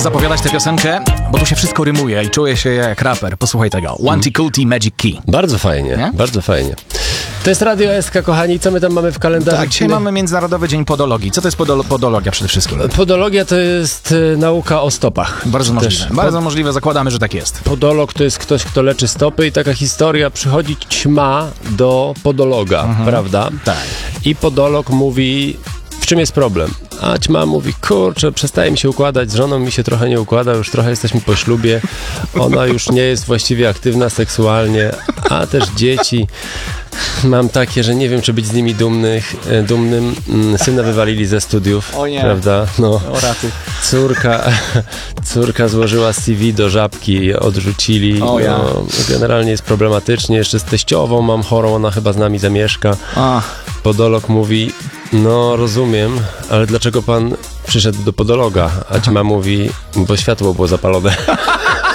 zapowiadać tę piosenkę, bo tu się wszystko rymuje i czuję się jak raper. Posłuchaj tego. Wanty Kulti Magic Key. Bardzo fajnie, nie? Bardzo fajnie. To jest Radio SK, kochani. Co my tam mamy w kalendarzu? Tak, dzisiaj mamy Międzynarodowy Dzień Podologii. Co to jest podologia przede wszystkim? Podologia to jest nauka o stopach. Bardzo możliwe. Bardzo możliwe, zakładamy, że tak jest. Podolog to jest ktoś, kto leczy stopy i taka historia, przychodzi ćma do podologa, prawda? Tak. I podolog mówi, w czym jest problem? A ćma mówi, kurczę, przestaje mi się układać, z żoną mi się trochę nie układa, już trochę jesteśmy po ślubie, ona już nie jest właściwie aktywna seksualnie, a też dzieci mam takie, że nie wiem, czy być z nimi dumnym. Syna wywalili ze studiów, prawda? No, o raty. Córka złożyła CV do Żabki, odrzucili. Generalnie jest problematycznie, jeszcze z teściową mam chorą, ona chyba z nami zamieszka. Podolog mówi, no rozumiem, ale dlaczego pan przyszedł do podologa? A ćma mówi, bo światło było zapalone.